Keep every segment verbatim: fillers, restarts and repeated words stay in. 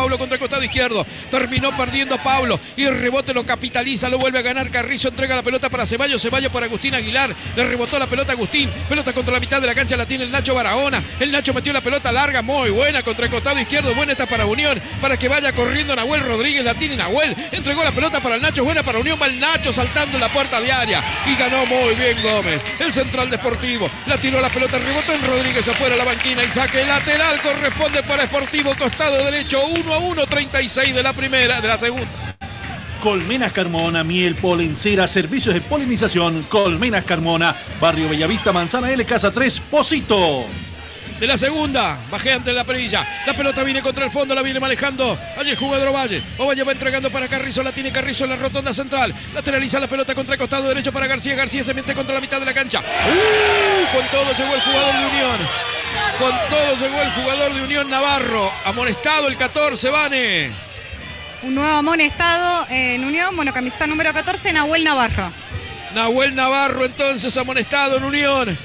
Pablo contra el costado izquierdo. Terminó perdiendo Pablo y el rebote lo capitaliza, lo vuelve a ganar Carrizo. Entrega la pelota para Ceballos. Ceballos para Agustín Aguilar. Le rebotó la pelota a Agustín. Pelota contra la mitad de la cancha, la tiene el Nacho Barahona. El Nacho metió la pelota larga, muy buena contra el costado izquierdo. Buena esta para Unión, para que vaya corriendo Nahuel Rodríguez. La tiene Nahuel. Entregó la pelota para el Nacho. Buena para Unión. Va el Nacho saltando en la puerta de área. Y ganó muy bien Gómez. El central de Sportivo. La tiró la pelota, rebotó en Rodríguez afuera la banquina y saque lateral. Corresponde para Sportivo, costado derecho. uno a uno, treinta y seis de la primera, de la segunda. Colmenas Carmona, miel, polen, cera, servicios de polinización. Colmenas Carmona, Barrio Bellavista, Manzana L, Casa tres, Pocito. De la segunda, bajé ante la perilla. La pelota viene contra el fondo, la viene manejando allí el jugador Ovalle. Ovalle va entregando para Carrizo, la tiene Carrizo en la rotonda central. Lateraliza la pelota contra el costado derecho para García. García se mete contra la mitad de la cancha. Uh, con todo llegó el jugador de Unión. Con todo llegó el jugador de Unión Navarro. Amonestado el catorce, Vane. Un nuevo amonestado en Unión, bueno, camiseta número catorce, Nahuel Navarro. Nahuel Navarro entonces amonestado en Unión.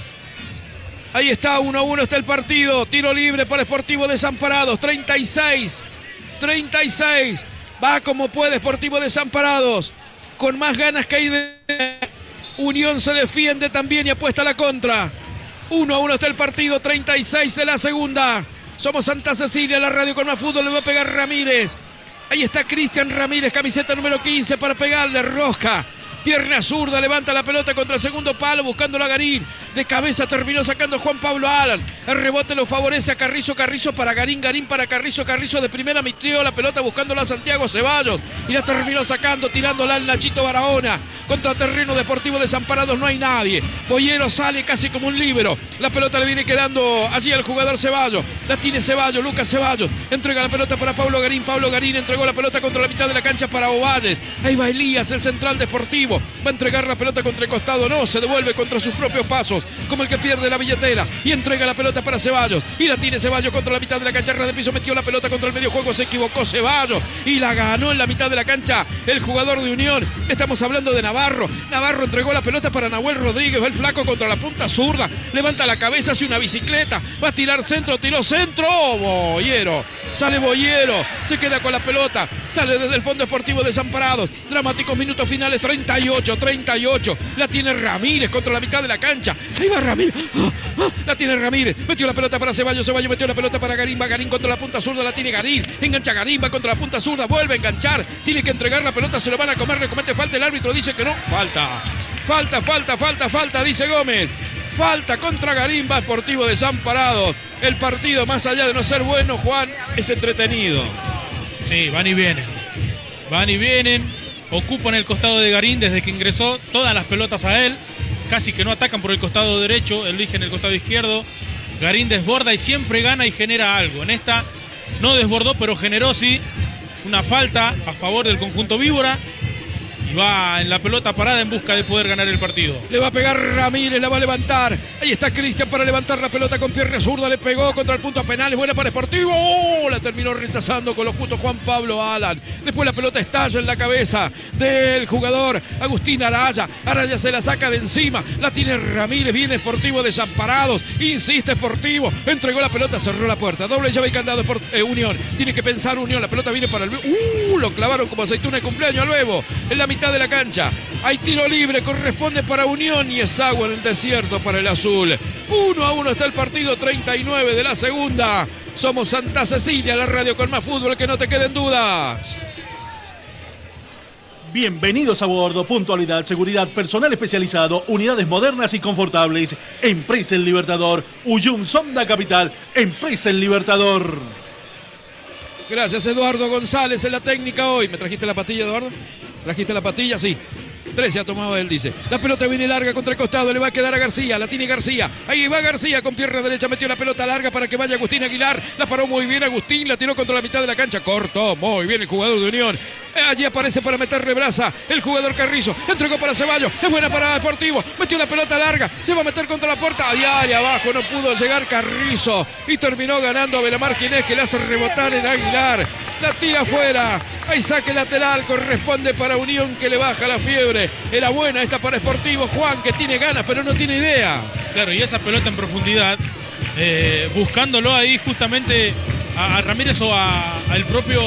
Ahí está, uno a uno está el partido. Tiro libre para Sportivo Desamparados. treinta y seis. treinta y seis. Va como puede Sportivo Desamparados. Con más ganas que hay de... Unión se defiende también y apuesta a la contra. uno a uno está el partido. treinta y seis de la segunda. Somos Santa Cecilia, la radio con más fútbol. Le va a pegar Ramírez. Ahí está Cristian Ramírez, camiseta número quince para pegarle. Rosca. Pierna zurda, levanta la pelota contra el segundo palo, buscándolo a Garín. De cabeza terminó sacando Juan Pablo Alan. El rebote lo favorece a Carrizo. Carrizo para Garín. Garín para Carrizo. Carrizo de primera metió la pelota buscándola a Santiago Ceballos. Y la terminó sacando, tirándola al Nachito Barahona. Contra terreno Deportivo Desamparados no hay nadie. Boyero sale casi como un líbero. La pelota le viene quedando allí al jugador Ceballos. La tiene Ceballos, Lucas Ceballos. Entrega la pelota para Pablo Garín. Pablo Garín entregó la pelota contra la mitad de la cancha para Ovalles. Ahí va Elías, el central Deportivo. Va a entregar la pelota contra el costado. No, se devuelve contra sus propios pasos. Como el que pierde la billetera. Y entrega la pelota para Ceballos. Y la tiene Ceballos contra la mitad de la cancha. Ras de piso metió la pelota contra el medio juego. Se equivocó Ceballos. Y la ganó en la mitad de la cancha el jugador de Unión. Estamos hablando de Navarro. Navarro entregó la pelota para Nahuel Rodríguez. Va el flaco contra la punta zurda. Levanta la cabeza, hace una bicicleta. Va a tirar centro. Tiró centro. Oh, Boyero. Sale Boyero. Se queda con la pelota. Sale desde el Fondo Sportivo Desamparados. Dramáticos minutos finales. treinta y ocho. treinta y ocho. La tiene Ramírez contra la mitad de la cancha. Ahí va Ramírez. ¡Ah! ¡Ah! La tiene Ramírez. Metió la pelota para Ceballos. Ceballos metió la pelota para Garín. Va Garín contra la punta zurda. La tiene Garín. Engancha Garín. Va contra la punta zurda. Vuelve a enganchar. Tiene que entregar la pelota. Se lo van a comer. Le comete falta. El árbitro dice que no. Falta. Falta, falta, falta, falta. Dice Gómez. Falta contra Garín. Va Sportivo Desamparados. El partido, más allá de no ser bueno, Juan, es entretenido. Sí, van y vienen. Van y vienen. Ocupan el costado de Garín desde que ingresó. Todas las pelotas a él. Casi que no atacan por el costado derecho. Eligen el costado izquierdo. Garín desborda y siempre gana y genera algo. En esta no desbordó, pero generó sí una falta a favor del conjunto Víbora. Y va en la pelota parada en busca de poder ganar el partido. Le va a pegar Ramírez, la va a levantar. Ahí está Cristian para levantar la pelota con pierna zurda. Le pegó contra el punto penal. Es buena para Sportivo. ¡Oh! La terminó rechazando con los puntos Juan Pablo Alan. Después la pelota estalla en la cabeza del jugador Agustín Araya. Araya se la saca de encima. La tiene Ramírez. Viene Sportivo Desamparados. Insiste Sportivo. Entregó la pelota, cerró la puerta. Doble llave y candado por eh, Unión. Tiene que pensar Unión. La pelota viene para el... ¡Uh! Lo clavaron como aceituna de cumpleaños al Bebo. En la mitad de la cancha. Hay tiro libre, corresponde para Unión y es agua en el desierto para el azul. uno a uno está el partido, treinta y nueve de la segunda. Somos Santa Cecilia, la radio con más fútbol, que no te queden dudas. Bienvenidos a bordo, puntualidad, seguridad, personal especializado, unidades modernas y confortables. Empresa El Libertador, Uyum Sonda Capital, Empresa El Libertador. Gracias Eduardo González en la técnica hoy. ¿Me trajiste la patilla, Eduardo? ¿Trajiste la patilla? Sí. trece ha tomado él, dice. La pelota viene larga contra el costado, le va a quedar a García, la tiene García. Ahí va García con pierna derecha, metió la pelota larga para que vaya Agustín Aguilar. La paró muy bien Agustín, la tiró contra la mitad de la cancha. Cortó muy bien el jugador de Unión. Allí aparece para meterle brasa el jugador Carrizo. Entregó para Ceballos. Es buena parada Deportivo. Metió la pelota larga. Se va a meter contra la puerta. A diaria abajo. No pudo llegar Carrizo. Y terminó ganando a Belamar Ginés, que le hace rebotar en Aguilar. La tira afuera. Hay saque lateral. Corresponde para Unión, que le baja la fiebre. Era buena esta para Sportivo. Juan, que tiene ganas pero no tiene idea. Claro, y esa pelota en profundidad. Eh, buscándolo ahí justamente a, a Ramírez o al propio